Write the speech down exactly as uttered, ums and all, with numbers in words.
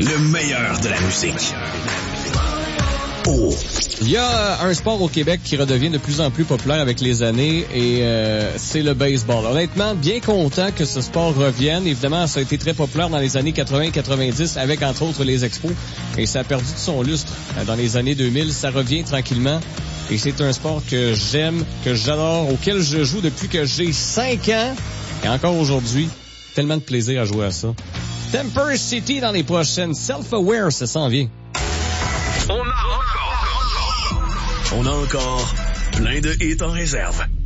Le meilleur de la musique. Oh. Il y a un sport au Québec qui redevient de plus en plus populaire avec les années et euh, c'est le baseball. Honnêtement, bien content que ce sport revienne. Évidemment, ça a été très populaire dans les années quatre-vingts quatre-vingt-dix avec entre autres les expos et ça a perdu de son lustre dans les années deux mille. Ça revient tranquillement et c'est un sport que j'aime, que j'adore, auquel je joue depuis que j'ai cinq ans et encore aujourd'hui, tellement de plaisir à jouer à ça. Temper City dans les prochaines. Self-Aware, ça s'en vient. On a encore, on a encore plein de hits en réserve.